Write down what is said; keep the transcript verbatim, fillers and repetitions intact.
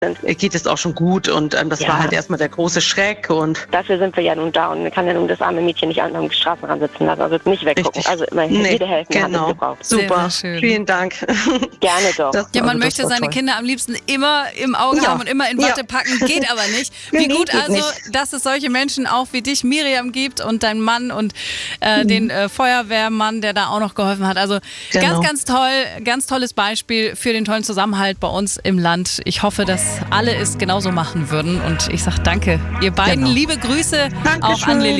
geht es auch schon gut und ähm, das Ja. war halt erstmal der große Schreck und Dafür sind wir ja nun da und man kann ja nun das arme Mädchen nicht am Straßenrand sitzen lassen, also nicht weggucken. Richtig. Also immer Nee, jede Hilfe hat es genau. gebraucht. Super, sehr schön. vielen Dank. Gerne doch. Das- Ja, man also das möchte war seine toll. Kinder am liebsten immer im Auge Ja. haben und immer in Watte Ja. packen, geht aber nicht. Wie Nee, gut geht also, nicht. dass es solche Menschen auch wie dich, Miriam, gibt und dein Mann und äh, Mhm. den äh, Feuerwehrmann, der da auch noch geholfen hat. Also Genau. ganz, ganz toll, ganz tolles Beispiel für den tollen Zusammenhalt bei uns im Land. Ich hoffe, dass alle es genauso machen würden und ich sage danke. Ihr beiden, Genau. liebe Grüße auch Dankeschön. an Lilly.